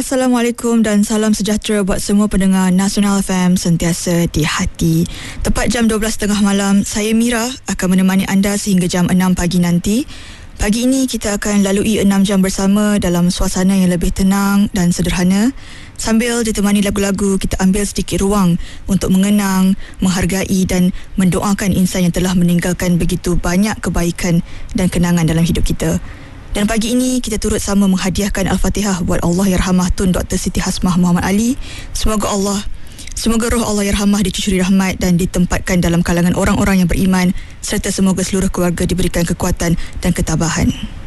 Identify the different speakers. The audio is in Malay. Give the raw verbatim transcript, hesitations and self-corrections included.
Speaker 1: Assalamualaikum dan salam sejahtera buat semua pendengar Nasional F M sentiasa di hati. Tepat jam dua belas tiga puluh malam, saya Mira akan menemani anda sehingga jam enam pagi nanti. Pagi ini kita akan lalui enam jam bersama dalam suasana yang lebih tenang dan sederhana. Sambil ditemani lagu-lagu, kita ambil sedikit ruang untuk mengenang, menghargai dan mendoakan insan yang telah meninggalkan begitu banyak kebaikan dan kenangan dalam hidup kita. Dan pagi ini kita turut sama menghadiahkan Al-Fatihah buat Allahyarhamah Tun Doktor Siti Hasmah Muhammad Ali. Semoga Allah, semoga roh Allahyarhamah dicucuri rahmat dan ditempatkan dalam kalangan orang-orang yang beriman, serta semoga seluruh keluarga diberikan kekuatan dan ketabahan.